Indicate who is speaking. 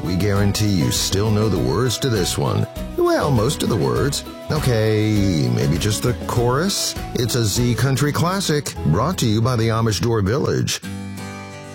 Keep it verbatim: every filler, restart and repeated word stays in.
Speaker 1: we guarantee you still know the words to this one. Well, most of the words. Okay, maybe just the chorus? It's a Z Country classic, brought to you by the Amish Door Village.